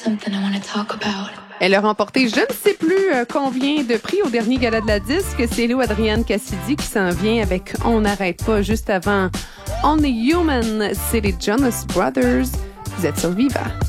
Elle a remporté je ne sais plus combien de prix au dernier gala de la disque. C'est Lou Adrienne Cassidy qui s'en vient avec On n'arrête pas juste avant Only Human. C'est les Jonas Brothers. Vous êtes sur Viva.